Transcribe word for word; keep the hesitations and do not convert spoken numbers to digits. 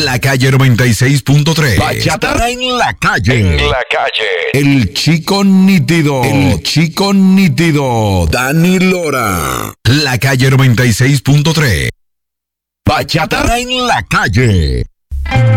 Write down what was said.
La Calle noventa y seis punto tres. Bachata en la calle. En la calle. El chico nítido. El chico nítido. Dani Lora. La Calle noventa y seis punto tres. Bachata en la calle.